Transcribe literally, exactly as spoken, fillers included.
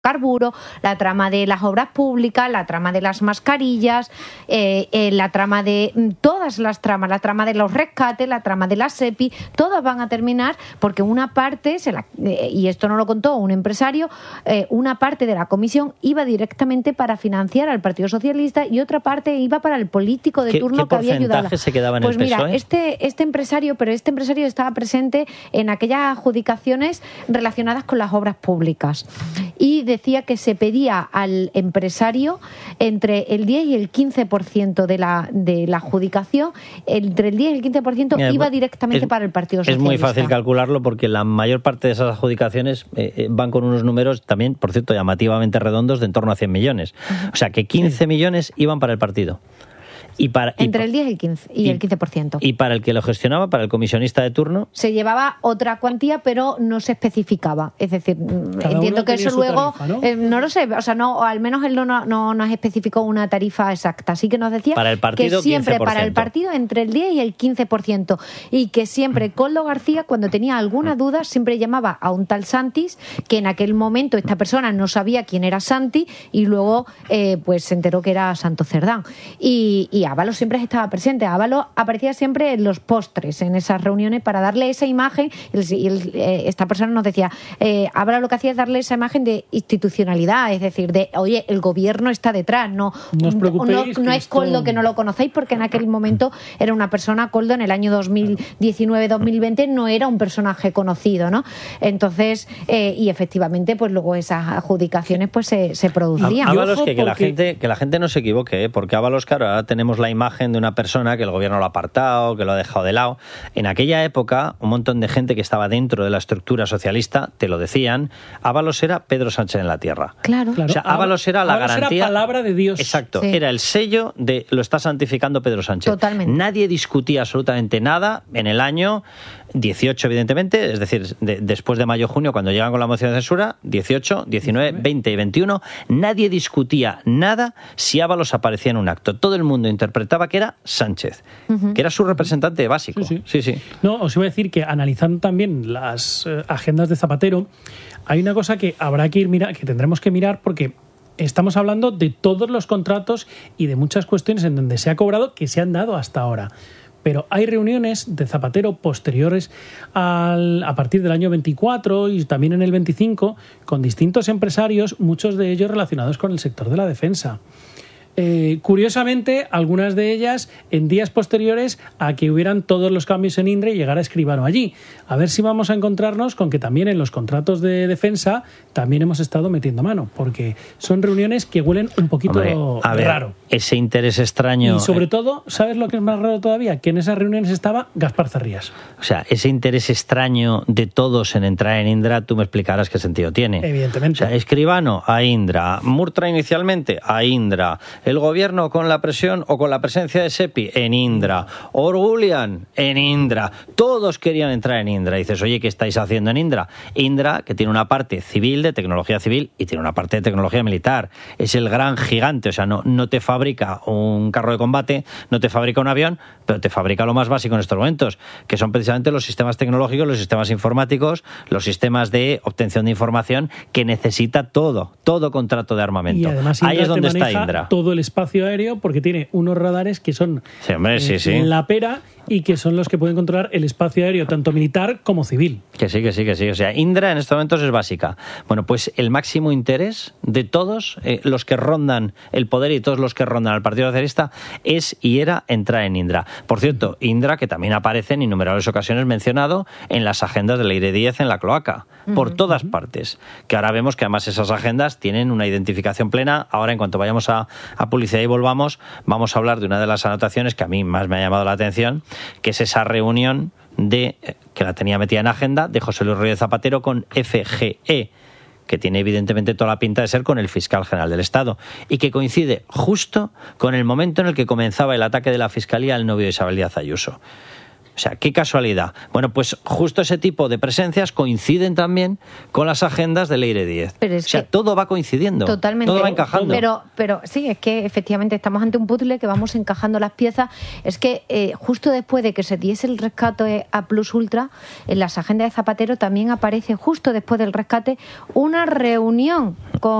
carburo, la trama de las obras públicas, la trama de las mascarillas, eh, eh, la trama de todas las tramas, la trama de los rescates, la trama de la SEPI, todas van a terminar porque una parte, se la, eh, y esto no lo contó un empresario, eh, una parte de la comisión iba directamente para financiar al Partido Socialista y otra parte iba para el político de ¿Qué, turno qué que había ayudado. porcentaje se quedaba en pues el P S O E? Mira, este, este empresario, pero este empresario estaba presente en aquellas adjudicaciones relacionadas con las obras públicas y decía que se pedía al empresario entre el diez y el quince por ciento de la, de la adjudicación, entre el diez y el quince por ciento iba directamente es, para el Partido Socialista. Es muy fácil calcularlo porque la mayor parte de esas adjudicaciones eh, van con unos números también, por cierto, llamativamente redondos de en torno a cien millones. Uh-huh. O sea que quince millones iban para el partido. Y para, Entre y, el diez y el quince y, y el quince por ciento. Y para el que lo gestionaba, para el comisionista de turno, se llevaba otra cuantía, pero no se especificaba. Es decir, cada entiendo que eso luego tarifa, ¿no? Eh, no lo sé, o sea, no, o al menos él no, no, no nos especificó una tarifa exacta. Así que nos decía para el partido, que siempre quince por ciento. Para el partido entre el diez y el quince por ciento y que siempre Koldo García, cuando tenía alguna duda, siempre llamaba a un tal Santis, que en aquel momento esta persona no sabía quién era Santi y luego eh, pues se enteró que era Santo Cerdán. Y, y Ábalos siempre estaba presente. Ábalos aparecía siempre en los postres, en esas reuniones, para darle esa imagen. Y el, eh, esta persona nos decía, eh, Ábalos lo que hacía es darle esa imagen de institucionalidad, es decir, de, oye, el gobierno está detrás, no, no, os preocupéis, no, no es Koldo esto... que no lo conocéis, porque en aquel momento era una persona, Koldo en el año dos mil diecinueve dos mil veinte no era un personaje conocido, ¿no? Entonces, eh, y efectivamente, pues luego esas adjudicaciones pues se, se producían. Ábalos, que, que, porque... la gente, que la gente no se equivoque, ¿eh? Porque Ábalos, claro, ahora tenemos la imagen de una persona que el gobierno lo ha apartado, que lo ha dejado de lado. En aquella época, un montón de gente que estaba dentro de la estructura socialista te lo decían. Ábalos era Pedro Sánchez en la tierra. Claro. O sea, Ábalos era la Ábalos garantía. Era palabra de Dios. Exacto. Sí. Era el sello de lo está santificando Pedro Sánchez. Totalmente. Nadie discutía absolutamente nada en el año dieciocho, evidentemente, es decir, de, después de mayo-junio, cuando llegan con la moción de censura, dieciocho, diecinueve, veinte y veintiuno, nadie discutía nada si Ábalos aparecía en un acto. Todo el mundo interpretaba que era Sánchez, uh-huh. que era su representante básico. Sí, sí. sí, sí. No, os iba a decir que analizando también las eh, agendas de Zapatero, hay una cosa que habrá que ir mirar, que tendremos que mirar, porque estamos hablando de todos los contratos y de muchas cuestiones en donde se ha cobrado que se han dado hasta ahora. Pero hay reuniones de Zapatero posteriores al, a partir del año veinticuatro y también en el veinticinco con distintos empresarios, muchos de ellos relacionados con el sector de la defensa. Eh, curiosamente, algunas de ellas en días posteriores a que hubieran todos los cambios en Indra y llegara Escribano allí. A ver si vamos a encontrarnos con que también en los contratos de defensa también hemos estado metiendo mano, porque son reuniones que huelen un poquito Hombre, a ver, raro. Ese interés extraño... Y sobre todo, ¿sabes lo que es más raro todavía? Que en esas reuniones estaba Gaspar Zarrías. O sea, ese interés extraño de todos en entrar en Indra, tú me explicarás qué sentido tiene. Evidentemente. O sea, Escribano a Indra, Murtra inicialmente a Indra, el gobierno con la presión o con la presencia de SEPI en Indra, Orgulian en Indra, todos querían entrar en Indra. Y dices, oye, ¿qué estáis haciendo en Indra? Indra, que tiene una parte civil, de tecnología civil, y tiene una parte de tecnología militar. Es el gran gigante, o sea, no, no te fabrica un carro de combate, no te fabrica un avión, pero te fabrica lo más básico en estos momentos, que son precisamente los sistemas tecnológicos, los sistemas informáticos, los sistemas de obtención de información que necesita todo, todo contrato de armamento. Y además, ahí es donde está Indra. Todo el espacio aéreo, porque tiene unos radares que son sí, hombre, sí, eh, sí. la pera y que son los que pueden controlar el espacio aéreo, tanto militar como civil. Que sí, que sí, que sí. O sea, Indra en estos momentos es básica. Bueno, pues el máximo interés de todos eh, los que rondan el poder y todos los que rondan al Partido Socialista es y era entrar en Indra. Por cierto, Indra, que también aparece en innumerables ocasiones mencionado en las agendas de Leire Díez en la cloaca, por uh-huh. todas partes. Que ahora vemos que además esas agendas tienen una identificación plena. Ahora, en cuanto vayamos a, a publicidad y volvamos, vamos a hablar de una de las anotaciones que a mí más me ha llamado la atención, que es esa reunión de que la tenía metida en agenda de José Luis Rodríguez Zapatero con F G E, que tiene evidentemente toda la pinta de ser con el fiscal general del Estado, y que coincide justo con el momento en el que comenzaba el ataque de la Fiscalía al novio de Isabel Díaz Ayuso. O sea, qué casualidad. Bueno, pues justo ese tipo de presencias coinciden también con las agendas de Leire Díez. Pero es o sea, que todo va coincidiendo. Totalmente. Todo va encajando. Pero, pero sí, es que efectivamente estamos ante un puzzle que vamos encajando las piezas. Es que eh, justo después de que se diese el rescate a Plus Ultra, en las agendas de Zapatero también aparece justo después del rescate una reunión con